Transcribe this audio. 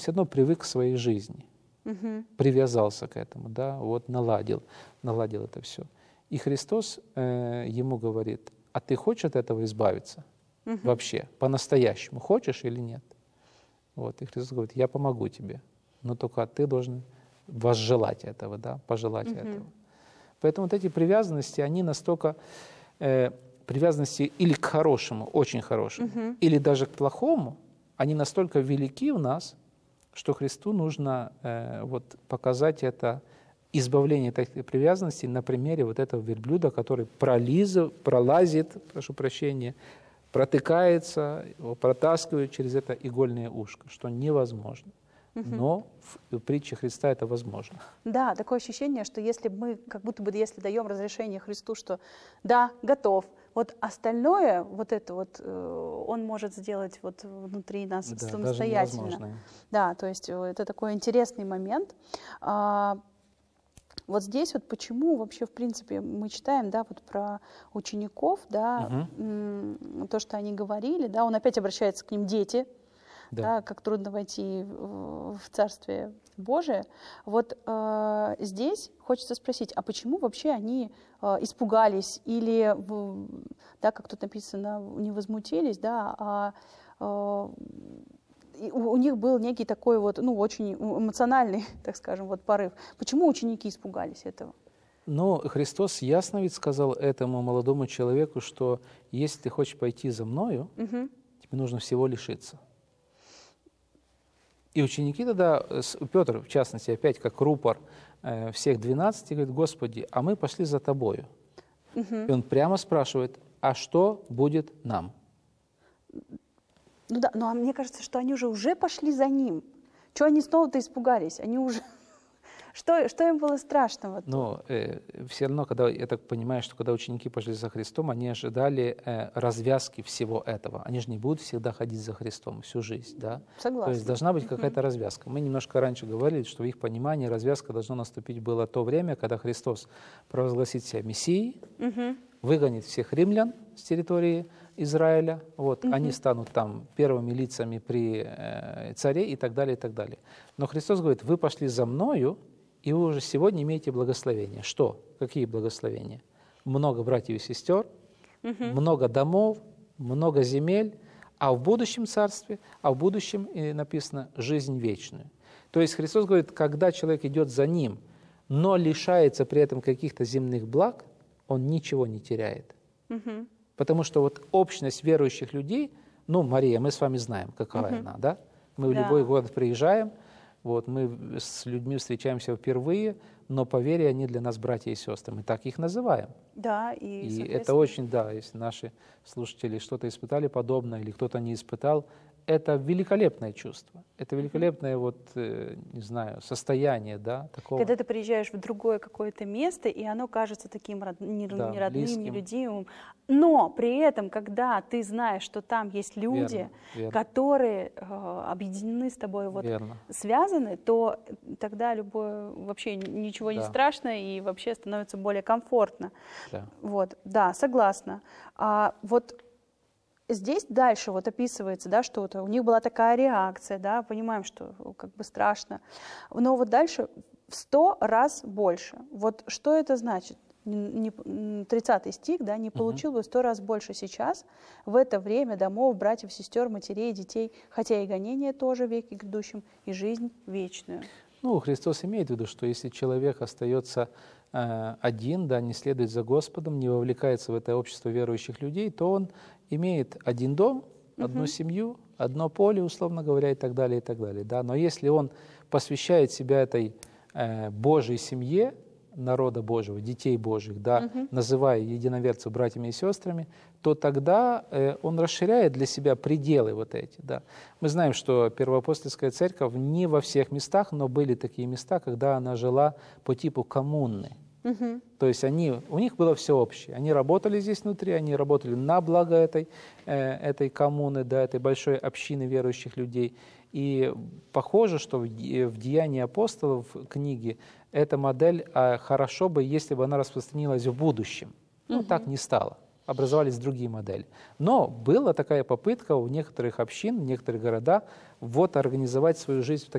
все равно привык к своей жизни, привязался к этому, да, вот наладил это все. И Христос ему говорит: а ты хочешь от этого избавиться вообще, по-настоящему, хочешь или нет? Вот, и Христос говорит: я помогу тебе, но только ты должен возжелать этого, да, пожелать этого. Поэтому вот эти привязанности, они настолько, привязанности или к хорошему, очень хорошему, или даже к плохому, они настолько велики у нас, что Христу нужно вот показать это избавление от этих привязанностей на примере вот этого верблюда, который пролазит, прошу прощения, протыкается, его протаскивает через это игольное ушко, что невозможно. Но в притче Христа это возможно. Да, такое ощущение, что если мы, как будто бы, если даем разрешение Христу, что да, готов, вот остальное, вот это вот, он может сделать вот внутри нас самостоятельно. Да, то есть это такой интересный момент. Вот здесь вот почему вообще, в принципе, мы читаем, да, вот про учеников, да, то, что они говорили, да, он опять обращается к ним: дети, да, как трудно войти в Царствие Божие. Вот здесь хочется спросить, а почему вообще они испугались или, да, как тут написано, не возмутились, да, у них был некий такой вот, ну, очень эмоциональный, так скажем, вот порыв. Почему ученики испугались этого? Но Христос ясно ведь сказал этому молодому человеку, что если ты хочешь пойти за мною, тебе нужно всего лишиться. И ученики тогда, Петр, в частности, опять как рупор всех 12, говорит: Господи, а мы пошли за Тобою. И он прямо спрашивает: а что будет нам? Ну да, но мне кажется, что они уже пошли за ним. Чего они снова-то испугались? Они уже... Что им было страшного? Но все равно, когда, я так понимаю, что когда ученики пошли за Христом, они ожидали развязки всего этого. Они же не будут всегда ходить за Христом всю жизнь, да? Согласна. То есть должна быть какая-то развязка. Мы немножко раньше говорили, что в их понимании развязка должна наступить было то время, когда Христос провозгласит себя Мессией, выгонит всех римлян с территории Израиля, вот, они станут там первыми лицами при царе и так далее, и так далее. Но Христос говорит: вы пошли за мною, и вы уже сегодня имеете благословение. Что? Какие благословения? Много братьев и сестер, много домов, много земель, а в будущем царстве, а в будущем написано жизнь вечную. То есть Христос говорит, когда человек идет за Ним, но лишается при этом каких-то земных благ, он ничего не теряет. Потому что вот общность верующих людей, ну, Мария, мы с вами знаем, какая она, да? Мы в любой город приезжаем, вот, мы с людьми встречаемся впервые, но по вере они для нас братья и сестры. Мы так их называем. Да, и это очень, да, если наши слушатели что-то испытали подобное или кто-то не испытал, это великолепное чувство. Это великолепное, вот, не знаю, состояние, да, такого. Когда ты приезжаешь в другое какое-то место, и оно кажется таким не родным, близким, нелюдимым. Но при этом, когда ты знаешь, что там есть люди, которые объединены с тобой, вот, связаны, то тогда вообще ничего не страшно и вообще становится более комфортно. Вот, да, согласна. Вот здесь дальше вот описывается, да, что у них была такая реакция, да, понимаем, что как бы страшно, но вот дальше в 100 раз больше. Вот что это значит? 30 стих, да, не получил бы 100 раз больше сейчас, в это время домов, братьев, сестер, матерей, детей, хотя и гонение тоже в веке грядущем, и жизнь вечную. Ну, Христос имеет в виду, что если человек остается один, да, не следует за Господом, не вовлекается в это общество верующих людей, то он имеет один дом, одну семью, одно поле, условно говоря, и так далее, и так далее. Да? Но если он посвящает себя этой Божьей семье, народа Божьего, детей Божьих, да, называя единоверцев братьями и сестрами, то тогда он расширяет для себя пределы вот эти. Да. Мы знаем, что Первоапостольская церковь не во всех местах, но были такие места, когда она жила по типу коммуны. То есть у них было все общее. Они работали здесь внутри, они работали на благо этой коммуны, да, этой большой общины верующих людей. И похоже, что в «Деянии апостолов» книге эта модель хорошо бы, если бы она распространилась в будущем. Но так не стало. Образовались другие модели. Но была такая попытка у некоторых общин, в некоторых городах вот организовать свою жизнь в